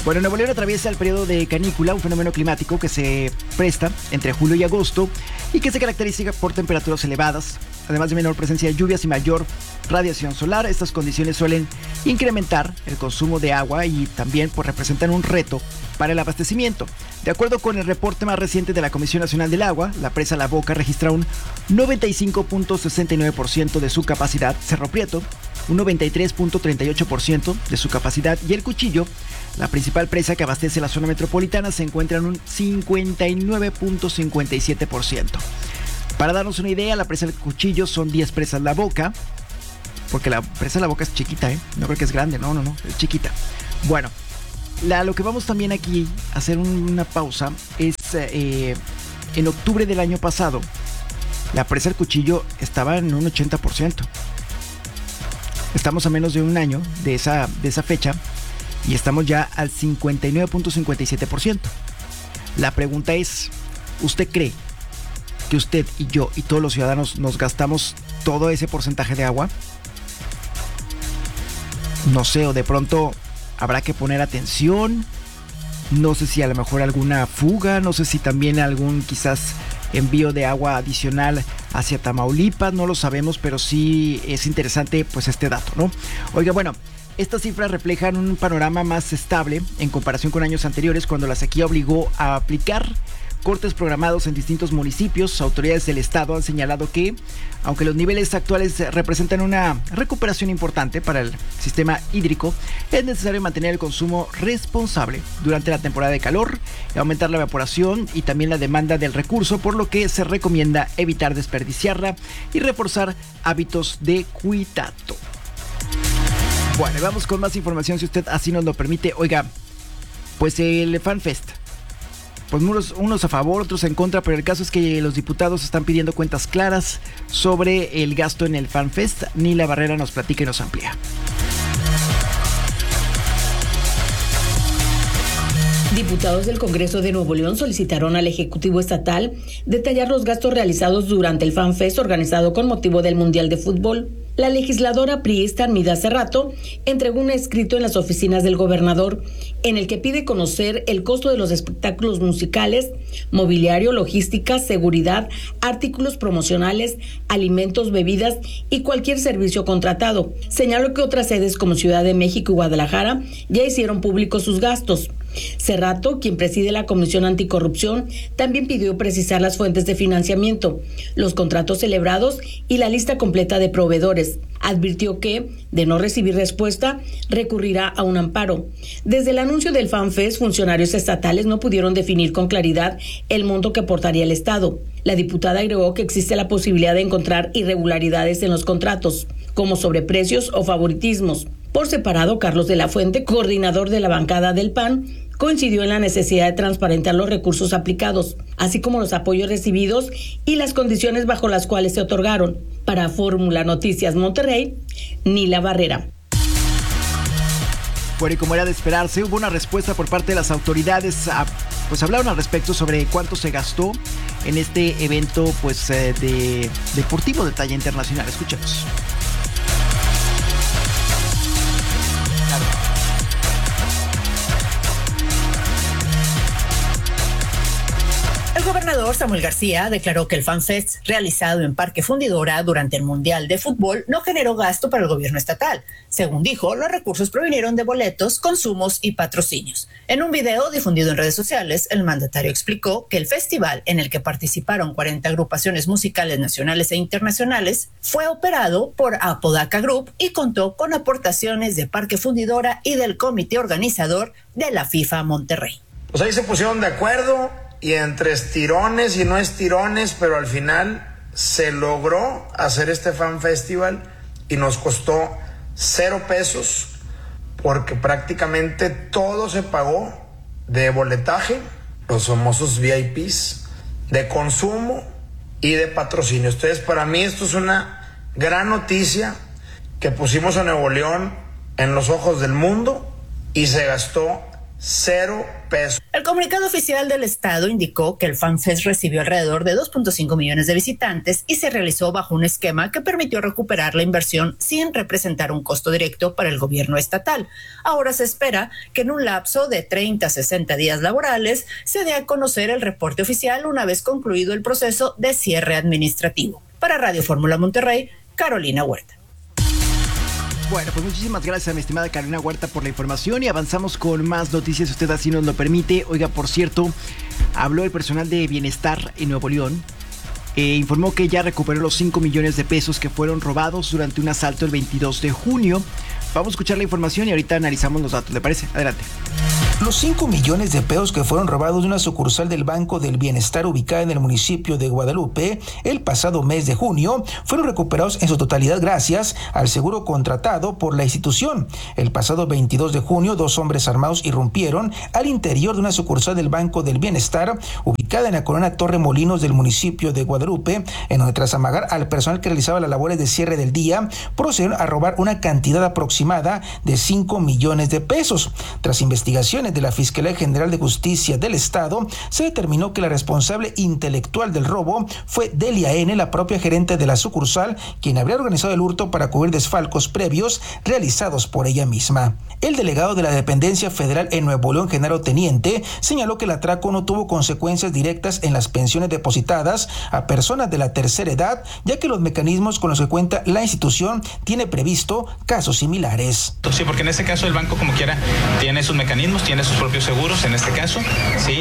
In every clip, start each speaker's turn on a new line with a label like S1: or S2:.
S1: Bueno, Nuevo León atraviesa el periodo de canícula, un fenómeno climático que se presta entre julio y agosto y que se caracteriza por temperaturas elevadas, además de menor presencia de lluvias y mayor radiación solar. Estas condiciones suelen incrementar el consumo de agua y también representan un reto para el abastecimiento. De acuerdo con el reporte más reciente de la Comisión Nacional del Agua, la presa La Boca registra un 95.69% de su capacidad, Cerro Prieto un 93.38% de su capacidad y El Cuchillo, la principal presa que abastece la zona metropolitana, se encuentra en un 59.57%. Para darnos una idea, la presa El Cuchillo son 10 presas La Boca, porque la presa La Boca es chiquita, no creo que es grande, no, es chiquita. Bueno, lo que vamos también aquí a hacer una pausa es en octubre del año pasado, la presa El Cuchillo estaba en un 80%. Estamos a menos de un año de esa fecha y estamos ya al 59.57%. La pregunta es, ¿usted cree que usted y yo y todos los ciudadanos nos gastamos todo ese porcentaje de agua? No sé, o de pronto habrá que poner atención. No sé si a lo mejor alguna fuga, no sé si también algún quizás envío de agua adicional hacia Tamaulipas, no lo sabemos, pero sí es interesante pues este dato, ¿no? Oiga, bueno, estas cifras reflejan un panorama más estable en comparación con años anteriores, cuando la sequía obligó a aplicar cortes programados en distintos municipios. Autoridades del estado han señalado que, aunque los niveles actuales representan una recuperación importante para el sistema hídrico, es necesario mantener el consumo responsable durante la temporada de calor, aumentar la evaporación y también la demanda del recurso, por lo que se recomienda evitar desperdiciarla y reforzar hábitos de cuidado. Bueno, vamos con más información si usted así nos lo permite. Oiga, pues el FanFest, pues unos a favor, otros en contra, pero el caso es que los diputados están pidiendo cuentas claras sobre el gasto en el FanFest. Nila Barrera nos platica y nos amplía.
S2: Diputados del Congreso de Nuevo León solicitaron al Ejecutivo Estatal detallar los gastos realizados durante el FanFest organizado con motivo del Mundial de Fútbol. La legisladora priista Armida Cerrato entregó un escrito en las oficinas del gobernador en el que pide conocer el costo de los espectáculos musicales, mobiliario, logística, seguridad, artículos promocionales, alimentos, bebidas y cualquier servicio contratado. Señaló que otras sedes como Ciudad de México y Guadalajara ya hicieron públicos sus gastos. Cerrato, quien preside la Comisión Anticorrupción, también pidió precisar las fuentes de financiamiento, los contratos celebrados y la lista completa de proveedores. Advirtió que, de no recibir respuesta, recurrirá a un amparo. Desde el anuncio del FanFest, funcionarios estatales no pudieron definir con claridad el monto que aportaría el Estado. La diputada agregó que existe la posibilidad de encontrar irregularidades en los contratos, como sobreprecios o favoritismos. Por separado, Carlos de la Fuente, coordinador de la bancada del PAN, coincidió en la necesidad de transparentar los recursos aplicados, así como los apoyos recibidos y las condiciones bajo las cuales se otorgaron. Para Fórmula Noticias Monterrey, Nila Barrera.
S1: Bueno, y como era de esperarse, hubo una respuesta por parte de las autoridades. Pues hablaron al respecto sobre cuánto se gastó en este evento de deportivo de talla internacional. Escuchemos.
S3: El gobernador Samuel García declaró que el FanFest realizado en Parque Fundidora durante el Mundial de Fútbol no generó gasto para el gobierno estatal. Según dijo, los recursos provinieron de boletos, consumos y patrocinios. En un video difundido en redes sociales, el mandatario explicó que el festival, en el que participaron 40 agrupaciones musicales nacionales e internacionales, fue operado por Apodaca Group y contó con aportaciones de Parque Fundidora y del comité organizador de la FIFA Monterrey.
S4: Pues ahí se pusieron de acuerdo, y entre estirones y no estirones, pero al final se logró hacer este Fan Festival y nos costó 0 pesos porque prácticamente todo se pagó de boletaje, los famosos VIPs, de consumo y de patrocinio. Entonces, para mí esto es una gran noticia que pusimos a Nuevo León en los ojos del mundo y se gastó 0 pesos.
S3: El comunicado oficial del Estado indicó que el FanFest recibió alrededor de 2.5 millones de visitantes y se realizó bajo un esquema que permitió recuperar la inversión sin representar un costo directo para el gobierno estatal. Ahora se espera que en un lapso de 30 a 60 días laborales se dé a conocer el reporte oficial una vez concluido el proceso de cierre administrativo. Para Radio Fórmula Monterrey, Carolina Huerta.
S1: Bueno, pues muchísimas gracias a mi estimada Carolina Huerta por la información y avanzamos con más noticias, si usted así nos lo permite. Oiga, por cierto, habló el personal de bienestar en Nuevo León. Informó que ya recuperó los 5 millones de pesos que fueron robados durante un asalto el 22 de junio. Vamos a escuchar la información y ahorita analizamos los datos, ¿le parece? Adelante.
S5: Los 5 millones de pesos que fueron robados de una sucursal del Banco del Bienestar ubicada en el municipio de Guadalupe el pasado mes de junio fueron recuperados en su totalidad gracias al seguro contratado por la institución. El pasado 22 de junio, 2 hombres armados irrumpieron al interior de una sucursal del Banco del Bienestar ubicada en la colonia Torre Molinos del municipio de Guadalupe, en donde tras amagar al personal que realizaba las labores de cierre del día, procedieron a robar una cantidad aproximada de 5 millones de pesos. Tras investigaciones de la Fiscalía General de Justicia del Estado, se determinó que la responsable intelectual del robo fue Delia N., la propia gerente de la sucursal, quien habría organizado el hurto para cubrir desfalcos previos realizados por ella misma. El delegado de la dependencia federal en Nuevo León, Genaro Teniente, señaló que el atraco no tuvo consecuencias directas en las pensiones depositadas a personas de la tercera edad, ya que los mecanismos con los que cuenta la institución tiene previsto casos similares.
S6: Sí, porque en este caso el banco como quiera tiene sus mecanismos, tiene sus propios seguros en este caso, sí,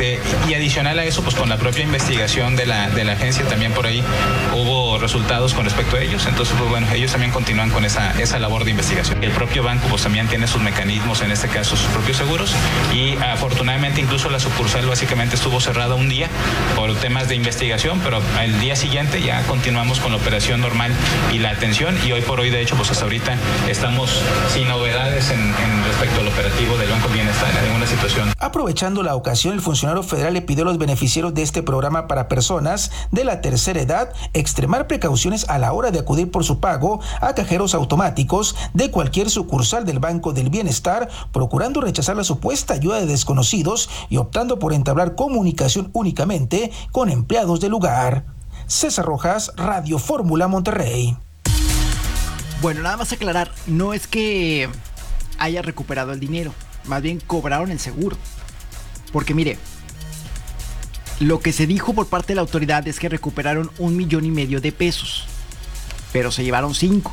S6: y adicional a eso, pues con la propia investigación de la agencia también por ahí hubo resultados con respecto a ellos, entonces pues bueno, ellos también continúan con esa labor de investigación. El propio banco pues también tiene sus mecanismos, en este caso sus propios seguros, y afortunadamente incluso la sucursal básicamente estuvo cerrada un día por temas de investigación, pero al día siguiente ya continuamos con la operación normal y la atención, y hoy por hoy de hecho pues hasta ahorita estamos sin novedades en respecto al operativo del Banco Bienestar en ninguna situación.
S5: Aprovechando la ocasión, el funcionario federal le pidió a los beneficiarios de este programa para personas de la tercera edad extremar precauciones a la hora de acudir por su pago a cajeros automáticos de cualquier sucursal del Banco del Bienestar, procurando rechazar la supuesta ayuda de desconocidos y optando por entablar comunicación únicamente con empleados del lugar. César Rojas, Radio Fórmula Monterrey.
S1: Bueno, nada más aclarar, no es que haya recuperado el dinero, más bien cobraron el seguro. Porque mire, lo que se dijo por parte de la autoridad es que recuperaron 1,5 millones de pesos, pero se llevaron 5.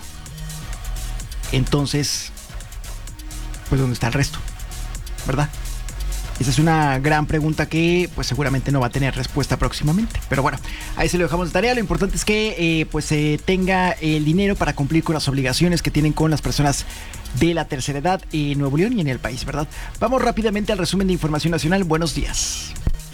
S1: Entonces, pues ¿dónde está el resto? ¿Verdad? Esa es una gran pregunta que pues seguramente no va a tener respuesta próximamente. Pero bueno, ahí se lo dejamos de tarea. Lo importante es que pues se tenga el dinero para cumplir con las obligaciones que tienen con las personas de la tercera edad en Nuevo León y en el país, ¿verdad? Vamos rápidamente al resumen de información nacional. Buenos días.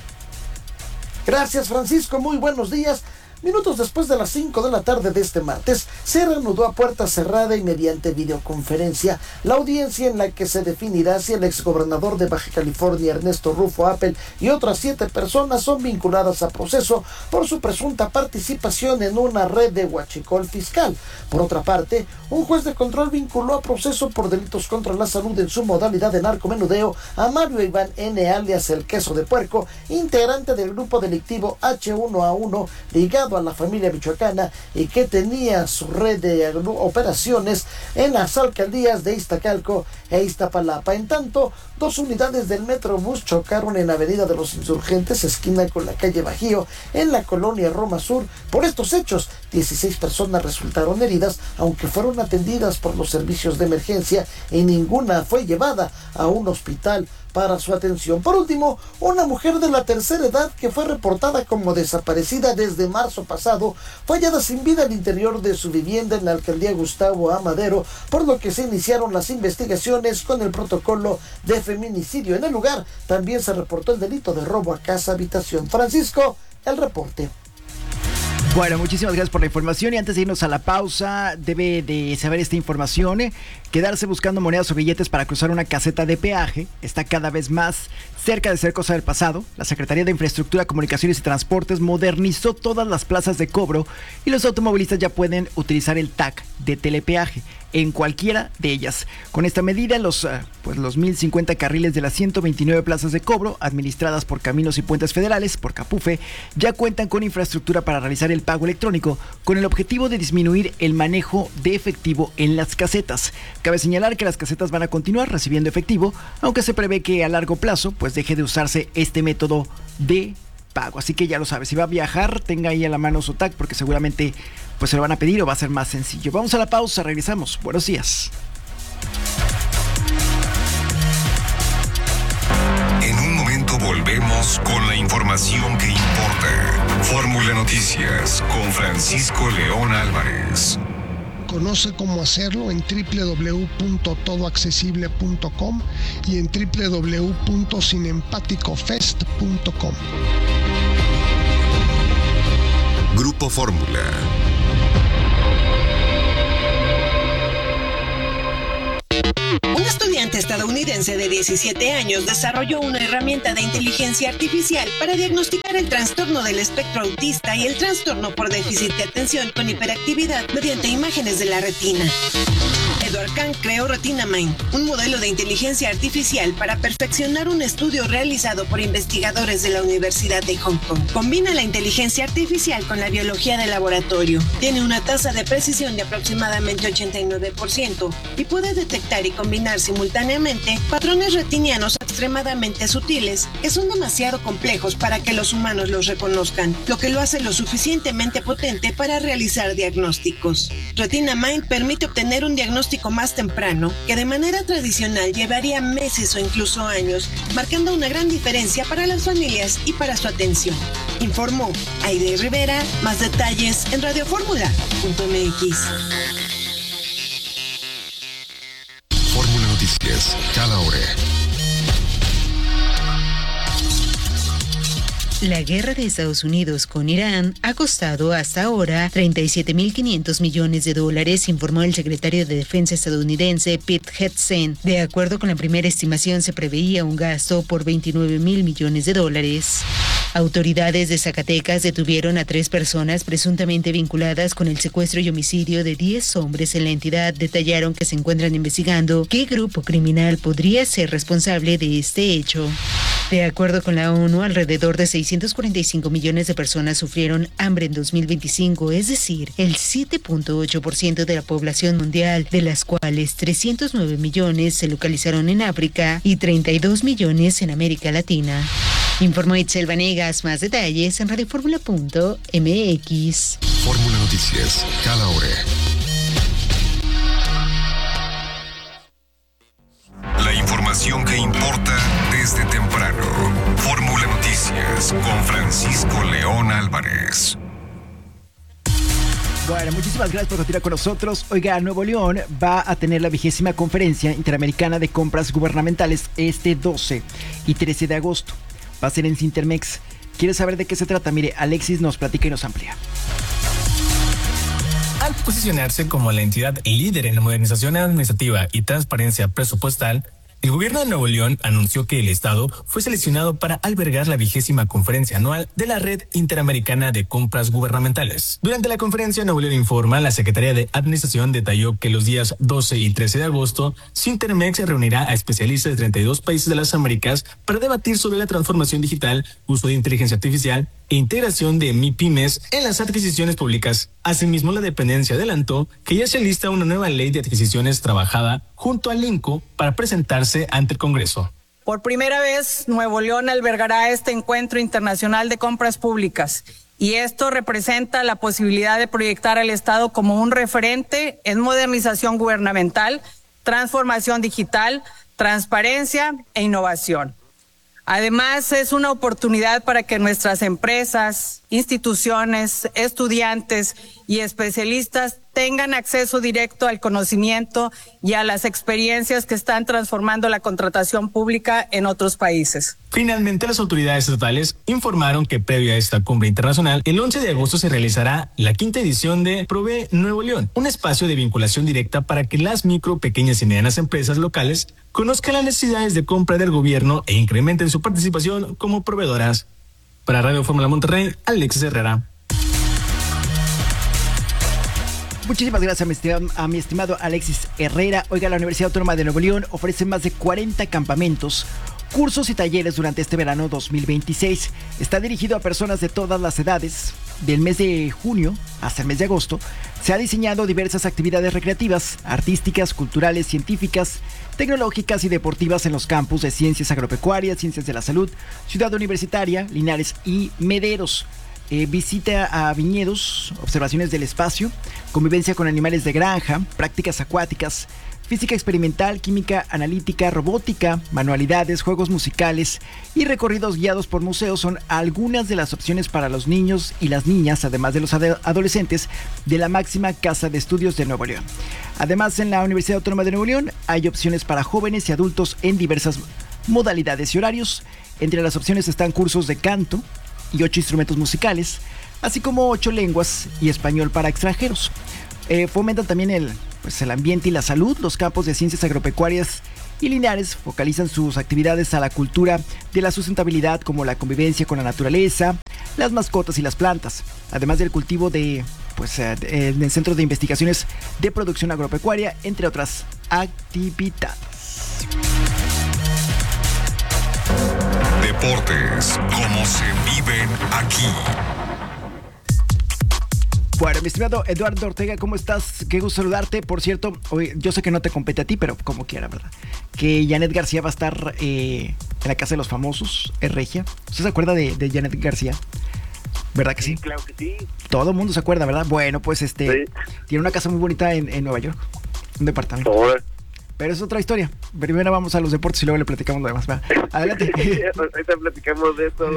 S7: Gracias, Francisco. Muy buenos días. Minutos después de las 5 de la tarde de este martes, se reanudó a puerta cerrada y mediante videoconferencia la audiencia en la que se definirá si el exgobernador de Baja California, Ernesto Rufo Appel, y otras 7 personas son vinculadas a proceso por su presunta participación en una red de huachicol fiscal. Por otra parte, un juez de control vinculó a proceso por delitos contra la salud en su modalidad de narcomenudeo a Mario Iván N., alias El Queso de Puerco, integrante del grupo delictivo H1A1, ligado a la familia michoacana y que tenía su red de operaciones en las alcaldías de Iztacalco e Iztapalapa. En tanto, 2 unidades del Metrobús chocaron en Avenida de los Insurgentes, esquina con la calle Bajío, en la colonia Roma Sur. Por estos hechos, 16 personas resultaron heridas, aunque fueron atendidas por los servicios de emergencia y ninguna fue llevada a un hospital para su atención. Por último, una mujer de la tercera edad que fue reportada como desaparecida desde marzo pasado fue hallada sin vida al interior de su vivienda en la alcaldía Gustavo A. Madero, por lo que se iniciaron las investigaciones con el protocolo de feminicidio. En el lugar también se reportó el delito de robo a casa habitación. Francisco, el reporte.
S1: Bueno, muchísimas gracias por la información y antes de irnos a la pausa, debe de saber esta información Quedarse buscando monedas o billetes para cruzar una caseta de peaje está cada vez más cerca de ser cosa del pasado. La Secretaría de Infraestructura, Comunicaciones y Transportes modernizó todas las plazas de cobro y los automovilistas ya pueden utilizar el TAC de telepeaje en cualquiera de ellas. Con esta medida, los 1,050 carriles de las 129 plazas de cobro administradas por Caminos y Puentes Federales, por CAPUFE, ya cuentan con infraestructura para realizar el pago electrónico con el objetivo de disminuir el manejo de efectivo en las casetas. Cabe señalar que las casetas van a continuar recibiendo efectivo, aunque se prevé que a largo plazo deje de usarse este método de pago. Así que ya lo sabe, si va a viajar, tenga ahí a la mano su TAC, porque seguramente se lo van a pedir o va a ser más sencillo. Vamos a la pausa, regresamos. Buenos días.
S8: En un momento volvemos con la información que importa. Fórmula Noticias con Francisco León Álvarez.
S9: Conoce cómo hacerlo en www.todoaccesible.com y en www.sinempaticofest.com.
S8: Grupo Fórmula.
S10: Un estudiante estadounidense de 17 años desarrolló una herramienta de inteligencia artificial para diagnosticar el trastorno del espectro autista y el trastorno por déficit de atención con hiperactividad mediante imágenes de la retina. Edward Kang creó RetinaMind, un modelo de inteligencia artificial para perfeccionar un estudio realizado por investigadores de la Universidad de Hong Kong. Combina la inteligencia artificial con la biología de laboratorio. Tiene una tasa de precisión de aproximadamente 89% y puede detectar y combinar simultáneamente patrones retinianos extremadamente sutiles que son demasiado complejos para que los humanos los reconozcan, lo que lo hace lo suficientemente potente para realizar diagnósticos. RetinaMind permite obtener un diagnóstico más temprano que de manera tradicional llevaría meses o incluso años, marcando una gran diferencia para las familias y para su atención. Informó Aide Rivera. Más detalles en radioformula.mx.
S8: Fórmula Noticias, cada hora.
S11: La guerra de Estados Unidos con Irán ha costado hasta ahora $37.500 millones, informó el secretario de Defensa estadounidense Pete Hegseth. De acuerdo con la primera estimación, se preveía un gasto por $29.000 millones. Autoridades de Zacatecas detuvieron a 3 personas presuntamente vinculadas con el secuestro y homicidio de 10 hombres en la entidad. Detallaron que se encuentran investigando qué grupo criminal podría ser responsable de este hecho. De acuerdo con la ONU, alrededor de 645 millones de personas sufrieron hambre en 2025, es decir, el 7.8% de la población mundial, de las cuales 309 millones se localizaron en África y 32 millones en América Latina. Informó Itzel Vanegas. Más detalles en radioformula.mx.
S8: Fórmula Noticias, cada hora. La información que importa desde temprano. Fórmula Noticias con Francisco León Álvarez.
S1: Bueno, muchísimas gracias por continuar con nosotros. Oiga, Nuevo León va a tener la 20ª Conferencia Interamericana de Compras Gubernamentales este 12 y 13 de agosto. Va a ser en Cintermex. ¿Quieres saber de qué se trata? Mire, Alexis nos platica y nos amplía.
S12: Al posicionarse como la entidad líder en la modernización administrativa y transparencia presupuestal, el gobierno de Nuevo León anunció que el estado fue seleccionado para albergar la 20ª conferencia anual de la Red Interamericana de Compras Gubernamentales. Durante la conferencia, Nuevo León Informa, la Secretaría de Administración detalló que los días 12 y 13 de agosto, Cintermex reunirá a especialistas de 32 países de las Américas para debatir sobre la transformación digital, uso de inteligencia artificial e integración de MIPYMES en las adquisiciones públicas. Asimismo, la dependencia adelantó que ya se lista una nueva ley de adquisiciones trabajada junto al INCO para presentarse ante el Congreso.
S13: Por primera vez, Nuevo León albergará este encuentro internacional de compras públicas y esto representa la posibilidad de proyectar al Estado como un referente en modernización gubernamental, transformación digital, transparencia e innovación. Además, es una oportunidad para que nuestras empresas, instituciones, estudiantes y especialistas tengan acceso directo al conocimiento y a las experiencias que están transformando la contratación pública en otros países.
S12: Finalmente, las autoridades estatales informaron que previo a esta cumbre internacional, el 11 de agosto se realizará la 5ª edición de Prove Nuevo León, un espacio de vinculación directa para que las micro, pequeñas y medianas empresas locales conozcan las necesidades de compra del gobierno e incrementen su participación como proveedoras. Para Radio Fórmula Monterrey, Alexis Herrera.
S1: Muchísimas gracias a mi estimado Alexis Herrera. Oiga, la Universidad Autónoma de Nuevo León ofrece más de 40 campamentos, cursos y talleres durante este verano 2026. Está dirigido a personas de todas las edades. Del mes de junio hasta el mes de agosto se ha diseñado diversas actividades recreativas, artísticas, culturales, científicas, tecnológicas y deportivas en los campus de Ciencias Agropecuarias, Ciencias de la Salud, Ciudad Universitaria, Linares y Mederos. Visita a viñedos, observaciones del espacio, convivencia con animales de granja, prácticas acuáticas, física experimental, química analítica, robótica, manualidades, juegos musicales y recorridos guiados por museos son algunas de las opciones para los niños y las niñas, además de los adolescentes de la máxima casa de estudios de Nuevo León. Además, en la Universidad Autónoma de Nuevo León hay opciones para jóvenes y adultos en diversas modalidades y horarios. Entre las opciones están cursos de canto y 8 instrumentos musicales, así como 8 lenguas y español para extranjeros. Fomentan también el ambiente y la salud. Los campos de Ciencias Agropecuarias y Linares focalizan sus actividades a la cultura de la sustentabilidad, como la convivencia con la naturaleza, las mascotas y las plantas, además del cultivo en el Centro de Investigaciones de Producción Agropecuaria, entre otras actividades.
S8: Deportes, como se viven aquí.
S1: Bueno, mi estimado Eduardo Ortega, ¿cómo estás? Qué gusto saludarte. Por cierto, hoy, yo sé que no te compete a ti, pero como quiera, ¿verdad? Que Janet García va a estar en la Casa de los Famosos, en Regia. ¿Usted se acuerda de Janet García? ¿Verdad que sí?
S14: Claro que sí.
S1: Todo el mundo se acuerda, ¿verdad? Bueno, pues
S14: sí.
S1: Tiene una casa muy bonita en Nueva York. Un departamento.
S14: Joder.
S1: Pero es otra historia. Primero vamos a los deportes y luego le platicamos lo demás. ¿Va? Adelante.
S14: Ahorita platicamos de eso.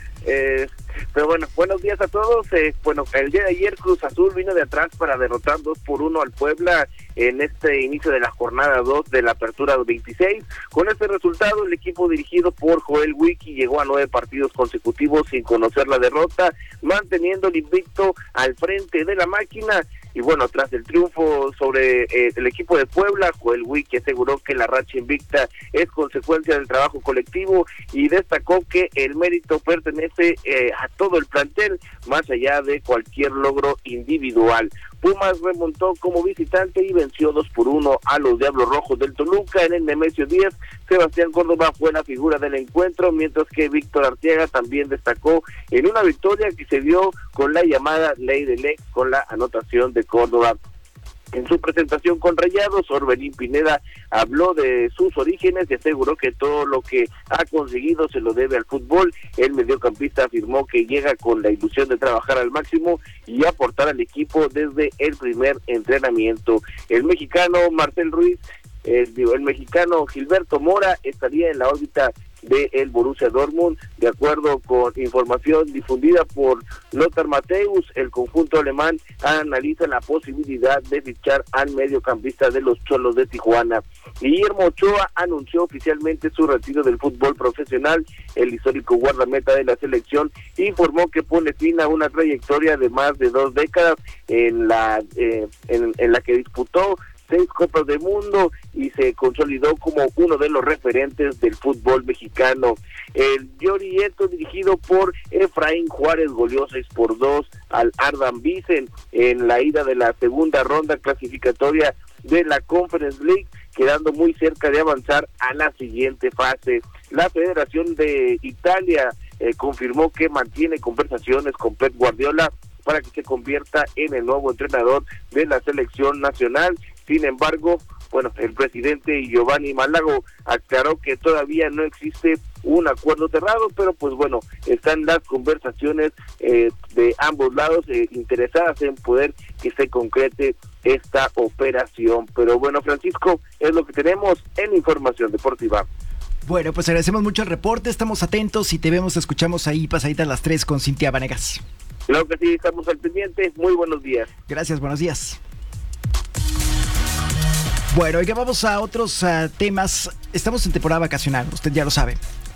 S14: Pero bueno, buenos días a todos. El día de ayer Cruz Azul vino de atrás para derrotar 2-1 al Puebla en este inicio de la jornada 2 de la Apertura 26. Con este resultado, el equipo dirigido por Joel Wiki llegó a 9 partidos consecutivos sin conocer la derrota, manteniendo el invicto al frente de la máquina. Y bueno, tras el triunfo sobre el equipo de Puebla, Joel Wiki aseguró que la racha invicta es consecuencia del trabajo colectivo y destacó que el mérito pertenece a todo el plantel, más allá de cualquier logro individual. Pumas remontó como visitante y venció 2-1 a los Diablos Rojos del Toluca en el Nemesio 10. Sebastián Córdoba fue la figura del encuentro, mientras que Víctor Arteaga también destacó en una victoria que se dio con la llamada ley del ex, con la anotación de Córdoba. En su presentación con Rayados, Orbelín Pineda habló de sus orígenes y aseguró que todo lo que ha conseguido se lo debe al fútbol. El mediocampista afirmó que llega con la ilusión de trabajar al máximo y aportar al equipo desde el primer entrenamiento. El mexicano Marcel Ruiz, el mexicano Gilberto Mora estaría en la órbita del Borussia Dortmund. De acuerdo con información difundida por Lothar Matthäus, el conjunto alemán analiza la posibilidad de fichar al mediocampista de los Cholos de Tijuana. Guillermo Ochoa anunció oficialmente su retiro del fútbol profesional. El histórico guardameta de la selección informó que pone fin a una trayectoria de más de 2 décadas en la que disputó 6 Copas del Mundo y se consolidó como uno de los referentes del fútbol mexicano. El Llorieto, dirigido por Efraín Juárez, goleó 6-2 al Ardan Bisen en la ida de la segunda ronda clasificatoria de la Conference League, quedando muy cerca de avanzar a la siguiente fase. La Federación de Italia confirmó que mantiene conversaciones con Pep Guardiola para que se convierta en el nuevo entrenador de la selección nacional. Sin embargo, el presidente Giovanni Malago aclaró que todavía no existe un acuerdo cerrado, pero están las conversaciones de ambos lados interesadas en poder que se concrete esta operación. Pero Francisco, es lo que tenemos en Información Deportiva.
S1: Bueno, pues agradecemos mucho el reporte, estamos atentos y te escuchamos ahí pasaditas las 3 con Cintia Vanegas.
S14: Claro que sí, estamos al pendiente. Muy buenos días.
S1: Gracias, buenos días. Bueno, oiga, vamos a otros temas. Estamos en temporada vacacional, usted ya lo sabe.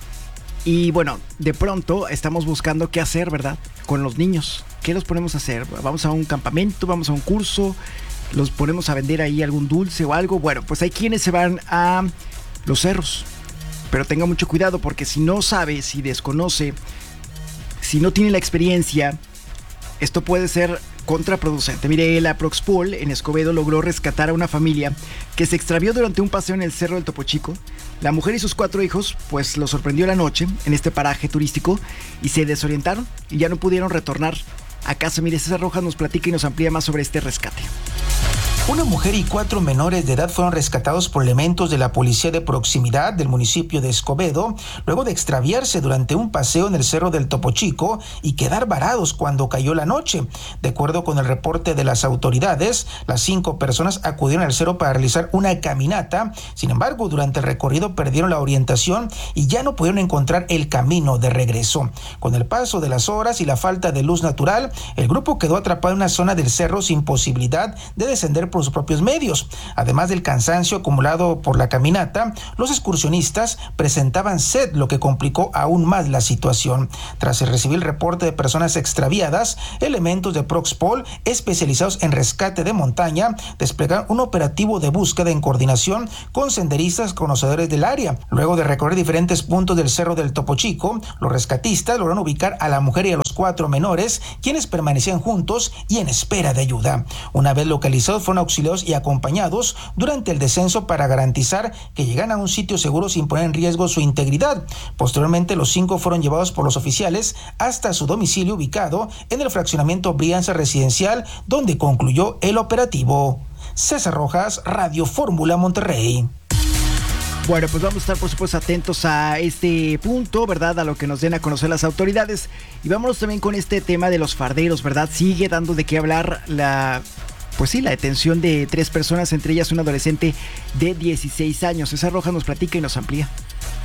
S1: Y bueno, de pronto estamos buscando qué hacer, ¿verdad? Con los niños. ¿Qué los ponemos a hacer? ¿Vamos a un campamento? ¿Vamos a un curso? ¿Los ponemos a vender ahí algún dulce o algo? Bueno, pues hay quienes se van a los cerros. Pero tenga mucho cuidado porque si no sabe, si desconoce, si no tiene la experiencia, esto puede ser contraproducente. Mire, la Proxpol en Escobedo logró rescatar a una familia que se extravió durante un paseo en el Cerro del Topo Chico. La mujer y sus 4 hijos, pues los sorprendió la noche en este paraje turístico y se desorientaron y ya no pudieron retornar a casa. Mire, César Rojas nos platica y nos amplía más sobre este rescate.
S5: Una mujer y 4 menores de edad fueron rescatados por elementos de la policía de proximidad del municipio de Escobedo, luego de extraviarse durante un paseo en el Cerro del Topo Chico y quedar varados cuando cayó la noche. De acuerdo con el reporte de las autoridades, las 5 personas acudieron al cerro para realizar una caminata. Sin embargo, durante el recorrido perdieron la orientación y ya no pudieron encontrar el camino de regreso. Con el paso de las horas y la falta de luz natural, el grupo quedó atrapado en una zona del cerro sin posibilidad de descender por sus propios medios. Además del cansancio acumulado por la caminata, los excursionistas presentaban sed, lo que complicó aún más la situación. Tras recibir el reporte de personas extraviadas, elementos de Proxpol especializados en rescate de montaña desplegaron un operativo de búsqueda en coordinación con senderistas conocedores del área. Luego de recorrer diferentes puntos del Cerro del Topo Chico, los rescatistas lograron ubicar a la mujer y a los 4 menores, quienes permanecían juntos y en espera de ayuda. Una vez localizados, fueron auxiliados y acompañados durante el descenso para garantizar que llegan a un sitio seguro sin poner en riesgo su integridad. Posteriormente, los 5 fueron llevados por los oficiales hasta su domicilio ubicado en el fraccionamiento Brianza Residencial, donde concluyó el operativo. César Rojas, Radio Fórmula Monterrey.
S1: Bueno, pues vamos a estar por supuesto atentos a este punto, ¿verdad? A lo que nos den a conocer las autoridades. Y vámonos también con este tema de los farderos, ¿verdad? Sigue dando de qué hablar la detención de 3 personas, entre ellas un adolescente de 16 años. César Rojas nos platica y nos amplía.